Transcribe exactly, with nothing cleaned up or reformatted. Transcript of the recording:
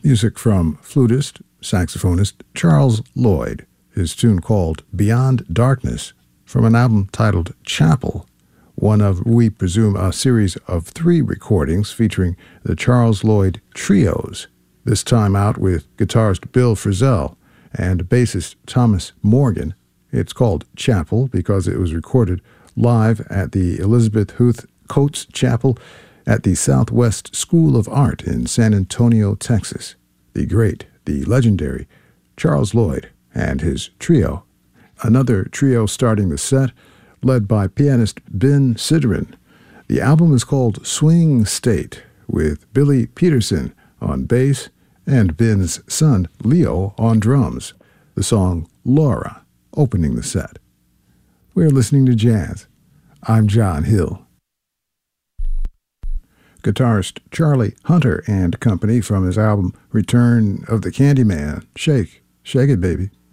Music from flutist, saxophonist Charles Lloyd, his tune called Beyond Darkness, from an album titled Chapel, one of, we presume, a series of three recordings featuring the Charles Lloyd Trios, this time out with guitarist Bill Frisell and bassist Thomas Morgan. It's called Chapel because it was recorded live at the Elizabeth Huth Coates Chapel at the Southwest School of Art in San Antonio, Texas. The great, the legendary Charles Lloyd and his trio. Another trio starting the set, led by pianist Ben Sidran. The album is called Swing State, with Billy Peterson on bass and Ben's son Leo on drums. The song Laura opening the set. We're listening to jazz. I'm John Hill. Guitarist Charlie Hunter and Company from his album Return of the Candyman. Shake, shake it, baby.